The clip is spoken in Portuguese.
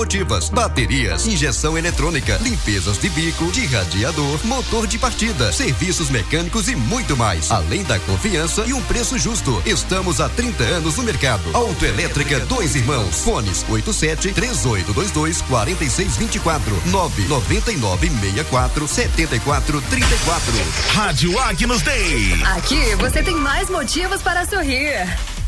automotivas, baterias, injeção eletrônica, limpezas de bico, de radiador, motor de partida, serviços mecânicos e muito mais. Além da confiança e um preço justo. Estamos há 30 anos no mercado. Autoelétrica Dois Irmãos. Fones 87-3822-4624. 99964-7434. Rádio Agnus Day. Aqui você tem mais motivos para sorrir.